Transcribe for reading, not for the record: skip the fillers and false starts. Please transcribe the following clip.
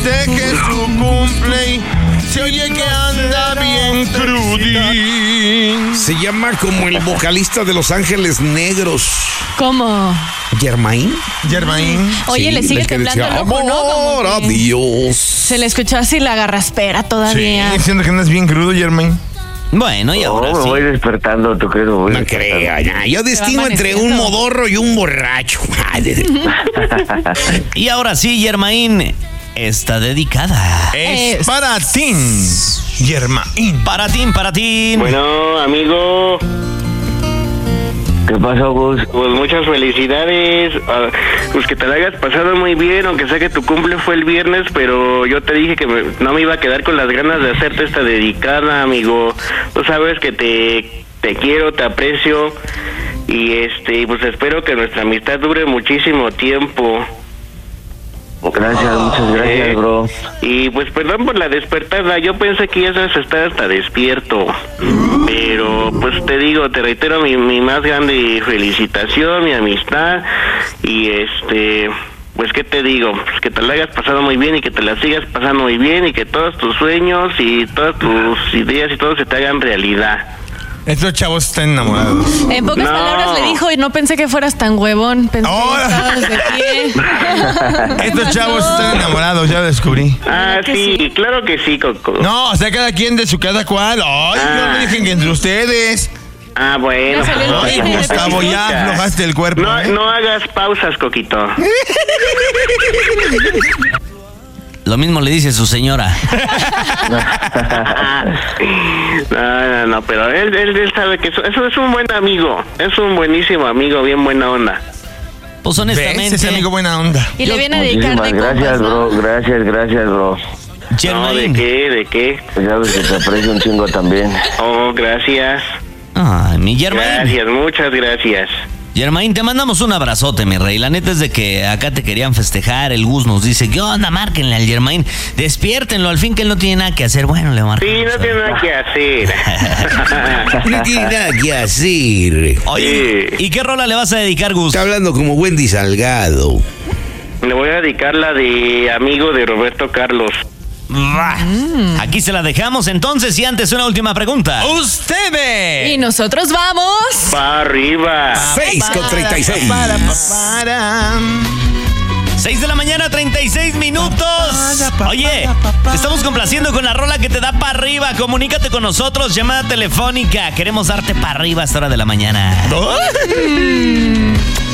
De que es su cumple, se oye que anda bien crudín. Se llama como el vocalista de Los Ángeles Negros. ¿Cómo? ¿Germain? Oye, Sí, le sigue el que temblando decía, el ojo, ¿no? Como amor que a Dios. se le escuchó así la garraspera Sí, todavía. siento que andas bien crudo, Germain. Bueno, y ahora me sí. voy despertando, tú crees, me voy No despertando. crea, ya. Yo distingo entre un modorro y un borracho. Y ahora sí, Germain está dedicada. Es para ti, Germain. Para ti. Bueno, amigo, ¿Qué pasó, Gus? pues muchas felicidades. Pues que te la hayas pasado muy bien, aunque sé que tu cumple fue el viernes, pero yo te dije que no me iba a quedar con las ganas de hacerte esta dedicada, amigo. Tú sabes que te quiero, te aprecio y pues espero que nuestra amistad dure muchísimo tiempo. Gracias, muchas gracias, bro. Y pues perdón por la despertada, yo pensé que ya sabes estar hasta despierto, pero pues te digo, te reitero mi más grande felicitación, mi amistad y pues qué te digo, pues que te la hayas pasado muy bien y que te la sigas pasando muy bien y que todos tus sueños y todas tus ideas y todo se te hagan realidad. Estos chavos están enamorados. En pocas No. palabras le dijo, y no pensé que fueras tan huevón. Pensé Ahora. que estabas de pie. Estos chavos están enamorados, ya lo descubrí. Ah, que sí, sí? claro que sí, Coco. No, o sea, cada quien de su cada cual. Ay, no me dije que entre ustedes. Ah, bueno. Ya salió el Ay, peine de Gustavo, ya aflojaste el cuerpo. No, ¿eh? no hagas pausas, Coquito. Lo mismo le dice su señora. No, pero él sabe que eso es un buen amigo. Es un buenísimo amigo, bien buena onda. Pues ¿Ves? honestamente, Ese amigo buena onda. Y le viene a dedicar Muchísimas de gracias, compas, ¿no? bro. Gracias, bro. No, Germain. ¿de qué? Pues ya ves que te aprecio un chingo también. Oh, gracias. Ay, mi Germain. Gracias, muchas gracias. Germain, te mandamos un abrazote, mi rey. La neta es de que acá te querían festejar. El Gus nos dice, ¿qué onda? Márquenle al Germain. Despiértenlo, al fin que él no tiene nada que hacer. Bueno, le marcamos. Sí, no tiene nada que hacer. No tiene nada que hacer. Oye, ¿y qué rola le vas a dedicar, Gus? Está hablando como Wendy Salgado. Le voy a dedicar la de Amigo de Roberto Carlos. Va. Aquí se la dejamos entonces y antes una última pregunta. ¡Ustedes! Y nosotros vamos. ¡Pa' arriba! 6:36. Para. 6 de la mañana, 36 minutos. Oye, te estamos complaciendo con la rola que te da para arriba. Comunícate con nosotros, llamada telefónica. Queremos darte para arriba a esta hora de la mañana.